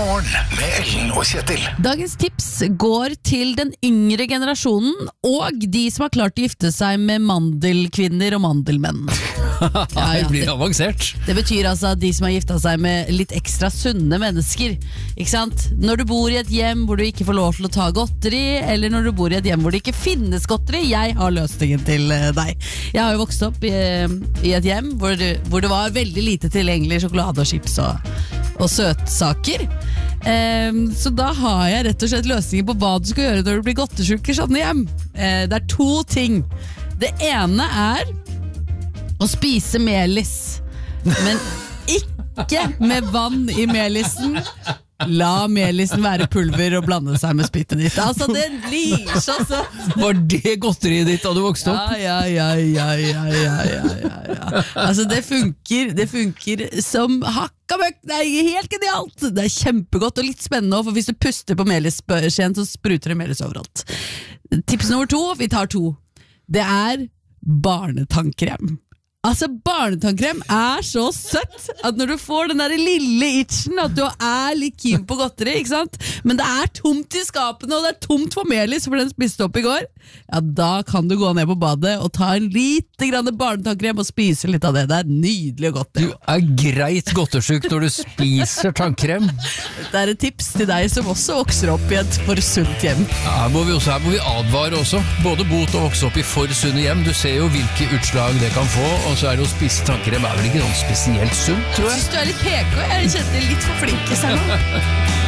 Morgen med Ellen og Kjetil. Dagens tips går til den yngre generasjonen og de som har klart å gifte seg med mandelkvinner og mandelmenn. Det blir avansert. Det betyr altså at de som har gifta seg med litt ekstra sunne mennesker. Ikke sant? Når du bor i et hjem hvor du ikke får lov til å ta godteri, eller når du bor i et hjem hvor det ikke finnes godteri, jeg har løsningen til deg. Jeg har jo vokst opp i et hjem hvor det var veldig lite tilgjengelig sjokolade og chips og søtsaker. Så da har jeg rett og slett løsninger på hva du skal gjøre når du blir godtesjuk i sånne hjem. Det er 2 ting. Det ene er å spise melis, men ikke med vann i melisen. La melisen være pulver og blande seg med spyttet ditt. Altså, det blir så søtt. Var det godteriet ditt da du vokste opp? Ja. Altså, det funker som hakkamøkk. Det er helt genialt. Det er kjempegodt og litt spennende også, for hvis du puster på melisskjeen, så spruter det melis overalt. Tips nummer 2, vi tar 2. Det er barnetannkrem. Altså, barnetannkrem er så søtt at når du får den der lille itchen, at du er litt keen på godteri, ikke sant? Men det er tomt i skapene, og det er tomt for melis, for den spiste opp i går. Ja, da kan du gå ned på badet og ta en lite grann barnetannkrem og spise litt av det. Det er nydelig og godt. Du er greit godtesjuk når du spiser tannkrem. Det er et tips til deg som også vokser opp i et for sunt hjem. Her må vi advare også. Både bot og vokse opp i for sunne hjem. Du ser jo hvilke utslag det kan få, og så er det å spise tannkrem er vel ikke noe spesielt sunt, tror jeg. Jeg synes du er litt PK, jeg kjenner litt for flink i seg nå.